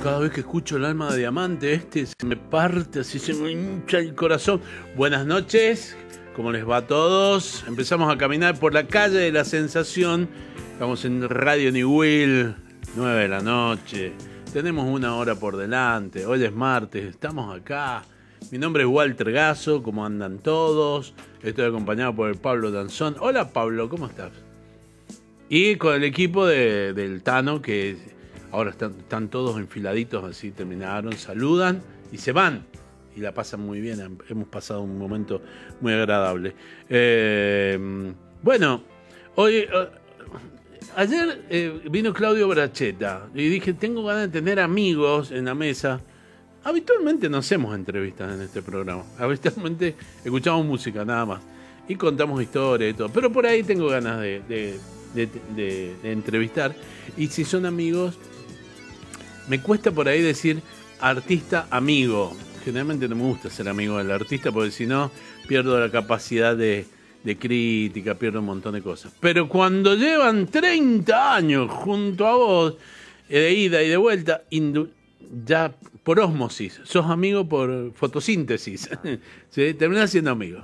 Cada vez que escucho El alma de diamante, se me parte, así se me hincha el corazón. Buenas noches, ¿cómo les va a todos? Empezamos a caminar por la calle de la sensación. Estamos en Radio New Will, 9 de la noche. Tenemos una hora por delante. Hoy es martes, estamos acá. Mi nombre es Walter Gasso, ¿cómo andan todos? Estoy acompañado por el Pablo Danzón. Hola Pablo, ¿cómo estás? Y con el equipo del Tano, que ahora están todos enfiladitos, así terminaron, saludan y se van. Y la pasan muy bien, hemos pasado un momento muy agradable. Bueno, hoy... ayer vino Claudio Brachetta y dije, tengo ganas de tener amigos en la mesa. Habitualmente no hacemos entrevistas en este programa. Habitualmente escuchamos música nada más. Y contamos historias y todo. Pero por ahí tengo ganas de entrevistar. Y si son amigos, me cuesta por ahí decir artista amigo. Generalmente no me gusta ser amigo del artista porque si no pierdo la capacidad de crítica, pierdo un montón de cosas. Pero cuando llevan 30 años junto a vos, de ida y de vuelta, ya por ósmosis, sos amigo por fotosíntesis. ¿Sí? Terminás siendo amigo.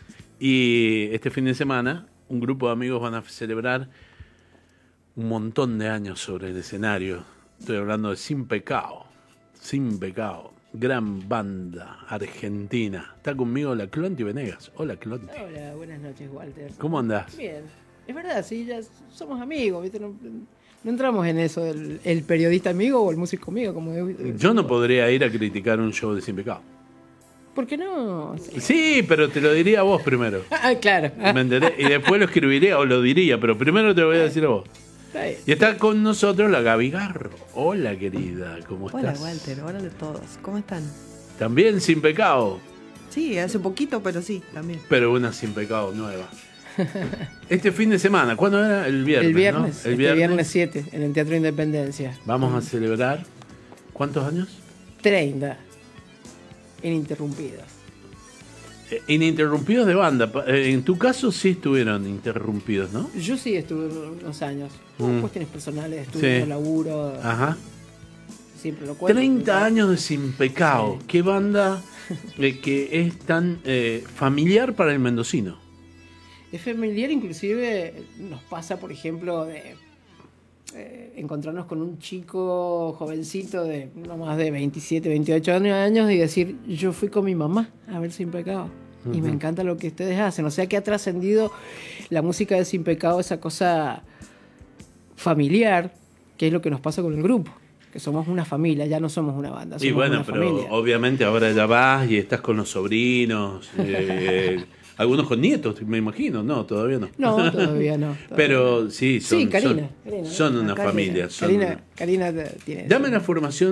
Y este fin de semana, un grupo de amigos van a celebrar un montón de años sobre el escenario. Estoy hablando de Sin Pecado. Sin Pecado. Gran banda argentina. Está conmigo la Clonti Venegas. Hola, Clonti. Hola, buenas noches, Walter. ¿Cómo andás? Bien. Es verdad, sí, ya somos amigos, ¿viste? No entramos en eso, el periodista amigo o el músico amigo. Como yo no podría ir a criticar un show de Sin Pecado. ¿Por qué no? Sí, pero te lo diría a vos primero. Claro. ¿Me entendés? Y después lo escribiría o lo diría, pero primero te lo voy a decir a vos. Y está con nosotros la Gaby Garro. Hola, querida, ¿cómo estás? Hola, Walter, hola de todos. ¿Cómo están? También Sin Pecado. Sí, hace poquito, pero sí, también. Pero una Sin Pecado nueva. Este fin de semana, ¿cuándo era? El viernes, el viernes, ¿no? el viernes 7, en el Teatro Independencia. Vamos a celebrar, ¿cuántos años? 30. Ininterrumpidos. Ininterrumpidos de banda. En tu caso sí estuvieron interrumpidos, ¿no? Yo sí estuve unos años. Por cuestiones personales, estuve en el laburo. Ajá. Siempre lo cuento. 30 años de Sin Pecado. Sí. Qué banda que es tan familiar para el mendocino. Es familiar, inclusive nos pasa, por ejemplo, de encontrarnos con un chico jovencito de no más de 27, 28 años y decir, yo fui con mi mamá a ver Sin Pecado. Uh-huh. Y me encanta lo que ustedes hacen. O sea que ha trascendido la música de Sin Pecado, esa cosa familiar, que es lo que nos pasa con el grupo. Que somos una familia, ya no somos una banda. Somos y bueno, una pero familia. Obviamente ahora ya vas y estás con los sobrinos. Algunos con nietos, me imagino. No, todavía no. No, todavía no. Pero sí, Karina, son una familia. Karina tiene. Dame la formación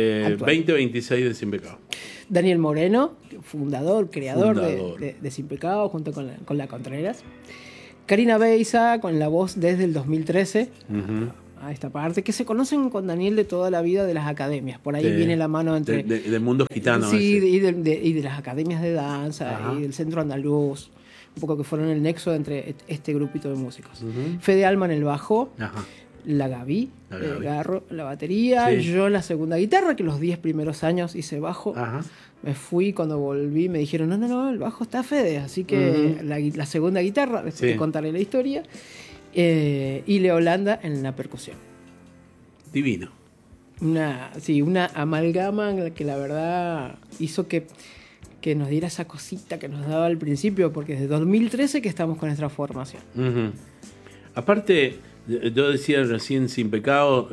2026 de Sin Pecado. Daniel Moreno, fundador. De Sin Pecado, junto con la Contreras. Karina Beiza, con la voz desde el 2013. Uh-huh. A esta parte, que se conocen con Daniel de toda la vida de las academias. Por ahí viene la mano entre... del mundo gitano. Sí, y de las academias de danza. Ajá. Y del Centro Andaluz. Un poco que fueron el nexo entre este grupito de músicos. Uh-huh. Fede Alma en el bajo. Ajá. La Gaby. Garro, la batería. Sí. Yo la segunda guitarra, que los 10 primeros años hice bajo. Ajá. Me fui, cuando volví me dijeron, no, el bajo está Fede. Así que uh-huh. la segunda guitarra, después te contaré la historia. Y Leolanda en la percusión. Divino. Una amalgama que la verdad hizo que nos diera esa cosita que nos daba al principio, porque desde 2013 que estamos con nuestra formación. Uh-huh. Aparte, yo decía recién Sin Pecado,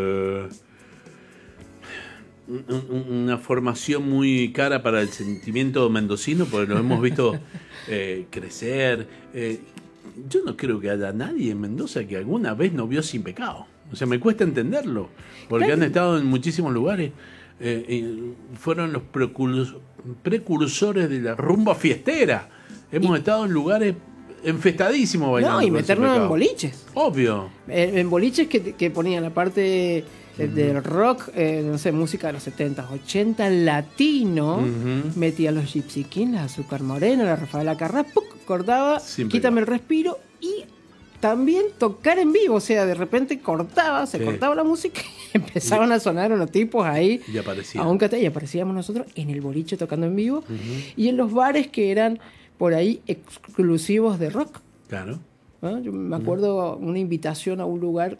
una formación muy cara para el sentimiento mendocino, porque lo hemos visto crecer. Yo no creo que haya nadie en Mendoza que alguna vez no vio Sin Pecado. O sea, me cuesta entenderlo, porque han estado en muchísimos lugares. Fueron los precursores de la rumba fiestera. Hemos estado en lugares enfestadísimos bailando. No, y meternos en boliches. Obvio. En boliches que ponían la parte del rock, no sé, música de los 70, 80, latino, metía los Gypsy Kings, la Azúcar Moreno, la Rafaela Carrá, cortaba, quítame el respiro y también tocar en vivo, o sea, de repente cortaba la música y empezaban a sonar unos tipos ahí. Y aparecían. Y aparecíamos nosotros en el boliche tocando en vivo y en los bares que eran por ahí exclusivos de rock. Claro. ¿No? Yo me acuerdo una invitación a un lugar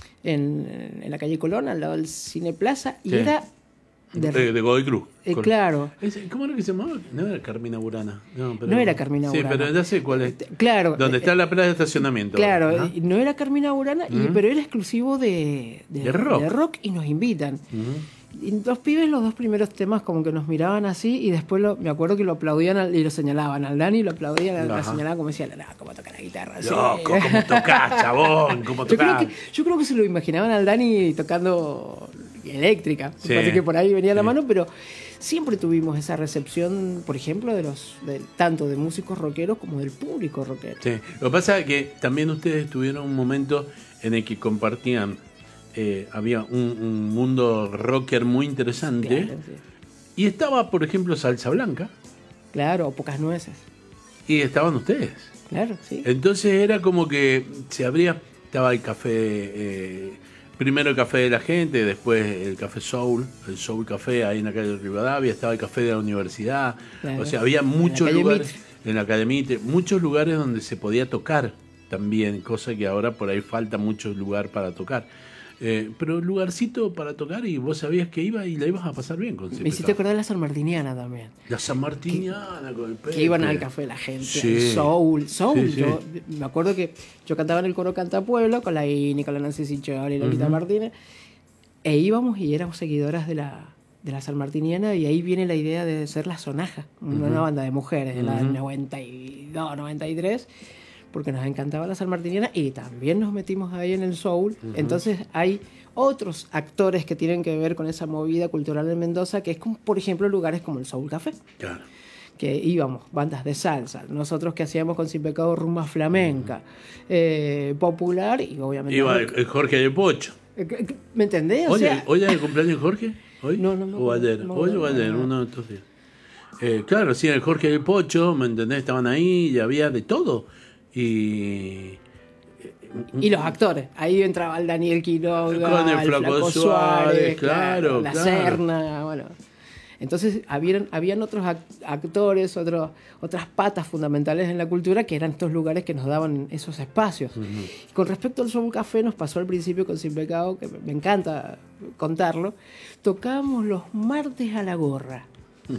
en la calle Colón, al lado del Cine Plaza, y era de Godoy Cruz. Claro. ¿Cómo era que se llamaba? No era Carmina Burana. No era Carmina Burana. Sí, pero ya sé cuál es. Claro. Donde está la plaza de estacionamiento. Claro, ¿no? No era Carmina Burana, pero era exclusivo de rock. Y nos invitan. Y los pibes, los dos primeros temas como que nos miraban así y después me acuerdo que lo aplaudían y lo señalaban al Dani, lo aplaudían, lo señalaban como decían, cómo toca la guitarra. Loco, cómo tocás, chabón, cómo tocás. Yo creo que se lo imaginaban al Dani tocando eléctrica, así que por ahí venía la mano, pero siempre tuvimos esa recepción, por ejemplo, tanto de músicos rockeros como del público rockero. Sí. Lo que pasa es que también ustedes tuvieron un momento en el que compartían, había un mundo rocker muy interesante, claro, sí. Y estaba, por ejemplo, Salsa Blanca. Claro, o Pocas Nueces. Y estaban ustedes. Claro, sí. Entonces era como que estaba el café, primero el café de la gente, después el café Soul, el Soul Café ahí en la calle de Rivadavia, estaba el café de la universidad, claro. O sea, había muchos lugares, en la Academia, muchos lugares donde se podía tocar también, cosa que ahora por ahí falta mucho lugar para tocar. Pero lugarcito para tocar y vos sabías que iba y la ibas a pasar bien con Me hiciste acordar de la Sanmartiniana también. La Sanmartiniana con el Pepe. Que iban al café la gente. Sí. Soul. Sí. Yo me acuerdo que yo cantaba en el coro Canta Pueblo con la Ini, con la Nancy Sicholi y la Lolita Martínez. E íbamos y éramos seguidoras de la Sanmartiniana y ahí viene la idea de ser La Sonaja, una banda de mujeres de la 92, 93. Porque nos encantaba la Sanmartiniana y también nos metimos ahí en el soul. Entonces hay otros actores que tienen que ver con esa movida cultural de Mendoza, que es como, por ejemplo, lugares como el Soul Café. Claro. Que íbamos, bandas de salsa, nosotros que hacíamos con Sin Pecado rumba flamenca, popular y obviamente... Iba el Jorge de Pocho. ¿Me entendés? ¿Hoy es el cumpleaños de Jorge? ¿Hoy? No. ¿O ayer? ¿Hoy o ayer? Uno de estos días. Claro, sí, el Jorge del Pocho, ¿me entendés? Estaban ahí y había de todo. Y los actores, ahí entraba el Daniel Quiroga, con el Flaco Suárez, claro, la Serna, bueno. Entonces habían otros actores, otras patas fundamentales en la cultura que eran estos lugares que nos daban esos espacios. Con respecto al Soul Café nos pasó al principio con Sin Pecado, que me encanta contarlo, tocábamos los martes a la gorra.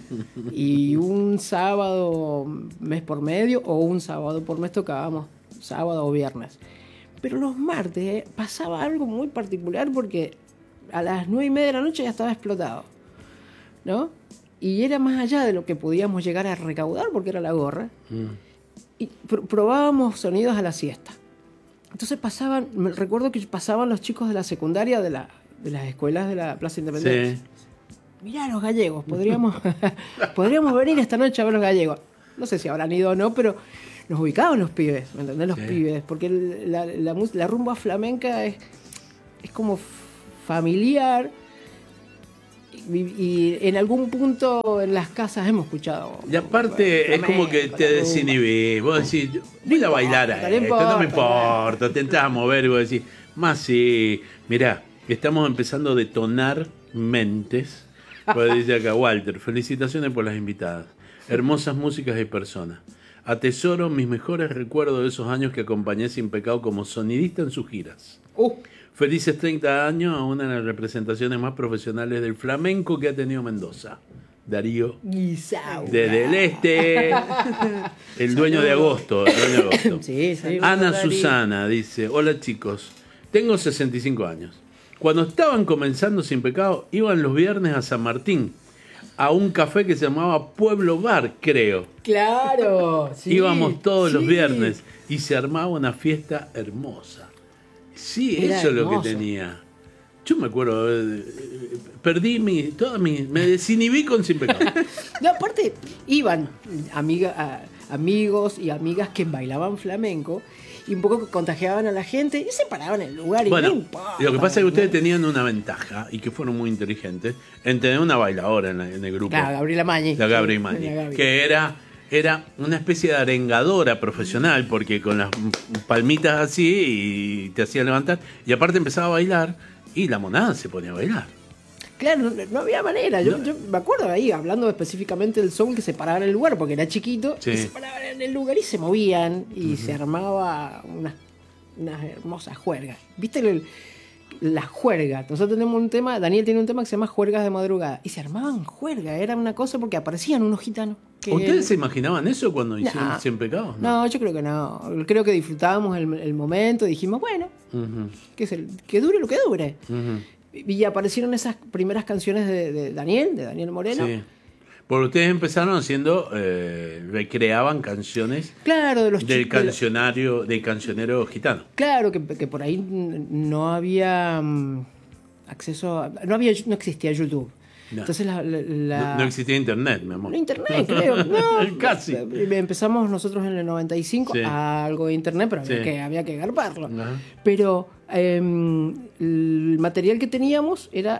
Y un sábado mes por medio o un sábado por mes tocábamos sábado o viernes, pero los martes pasaba algo muy particular porque a las 9:30 de la noche ya estaba explotado, ¿no? Y era más allá de lo que podíamos llegar a recaudar porque era la gorra. Y probábamos sonidos a la siesta. Entonces recuerdo que pasaban los chicos de la secundaria de las escuelas de la Plaza Independencia. Sí. Mirá los gallegos, podríamos venir esta noche a ver los gallegos. No sé si habrán ido o no, pero nos ubicaban los pibes, ¿me entendés? Los pibes, porque la rumba flamenca es como familiar y en algún punto en las casas hemos escuchado. Y aparte es como que te desinhibís, vos decís, voy a bailar a esto, no me importa, te entras a mover y vos decís, más sí, mirá, estamos empezando a detonar mentes. Pues dice acá Walter, felicitaciones por las invitadas. Hermosas músicas y personas. Atesoro mis mejores recuerdos de esos años que acompañé Sin Pecado como sonidista en sus giras. Felices 30 años a una de las representaciones más profesionales del flamenco que ha tenido Mendoza. Darío desde el este, el dueño de agosto. Sí. Ana Susana dice, hola chicos, tengo 65 años. Cuando estaban comenzando Sin Pecado, iban los viernes a San Martín, a un café que se llamaba Pueblo Bar, creo. Claro, sí. Íbamos todos los viernes y se armaba una fiesta hermosa. Sí, era eso hermoso. Es lo que tenía. Yo me acuerdo, perdí me desinhibí con Sin Pecado. No, aparte, iban amigos y amigas que bailaban flamenco y un poco contagiaban a la gente y se paraban en el lugar y bueno, no importa. Lo que pasa es que ustedes tenían una ventaja y que fueron muy inteligentes en tener una bailadora en el grupo. Claro, Gabriela Maggi. La Gabriela Maggi. Que era era una especie de arengadora profesional, porque con las palmitas así y te hacía levantar, y aparte empezaba a bailar, y la monada se ponía a bailar. Claro, no había manera. Yo me acuerdo ahí, hablando específicamente del soul, que se paraban en el lugar, porque era chiquito, sí. y se paraban en el lugar y se movían, y se armaba unas hermosas juergas. ¿Viste las juergas? Nosotros tenemos un tema, Daniel tiene un tema que se llama Juergas de Madrugada, y se armaban juergas, era una cosa porque aparecían unos gitanos. ¿Ustedes se imaginaban eso cuando hicieron 100 pecados? No, yo creo que no. Creo que disfrutábamos el momento, dijimos, bueno, que dure lo que dure. Y aparecieron esas primeras canciones de Daniel Moreno. Sí. Porque ustedes empezaron haciendo, recreaban canciones, claro, del cancionero gitano. Claro, que por ahí no había acceso, no existía YouTube. No. Entonces no existía internet, mi amor. Internet, creo. No, casi. Empezamos nosotros en el 95 sí. algo de internet, pero sí. había que garparlo. Ajá. Pero el material que teníamos era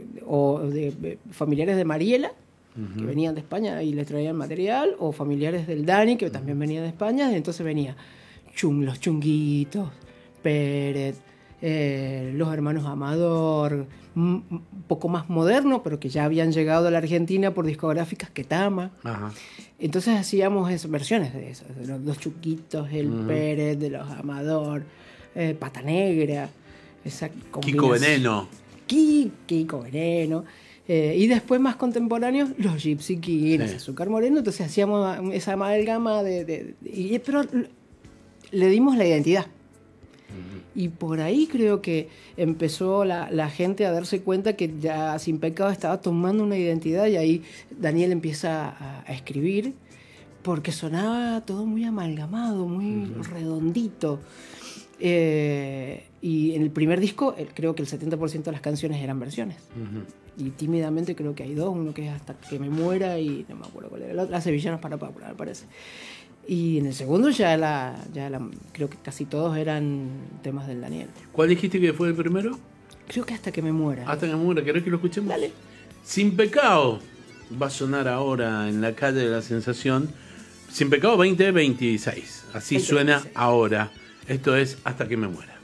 de familiares de Mariela, que venían de España y les traían material, o familiares del Dani, que también venían de España, y entonces venía los Chunguitos, Pérez, los hermanos Amador, un poco más moderno, pero que ya habían llegado a la Argentina por discográficas Ketama. Ajá. Entonces hacíamos versiones de eso, de los Chunguitos, el Pérez, de los Amador, Pata Negra, esa Kiko Veneno. Kiko Veneno. Y después más contemporáneos, los Gypsy Kings, sí. Azúcar Moreno. Entonces hacíamos esa amalgama pero le dimos la identidad. Y por ahí creo que empezó la gente a darse cuenta que ya Sin Pecado estaba tomando una identidad, y ahí Daniel empieza a escribir, porque sonaba todo muy amalgamado, muy redondito. Y en el primer disco creo que el 70% de las canciones eran versiones. Y tímidamente creo que hay dos, uno que es Hasta que me muera y no me acuerdo cuál era el otro, Las Sevillanas para Paula, me parece. Y en el segundo creo que casi todos eran temas del Daniel. ¿Cuál dijiste que fue el primero? Creo que Hasta que me muera. Hasta que me muera, ¿querés que lo escuchemos? Dale. Sin Pecado va a sonar ahora en la calle de la Sensación. Sin Pecado 2026. Así 2026. Suena ahora. Esto es Hasta que me muera.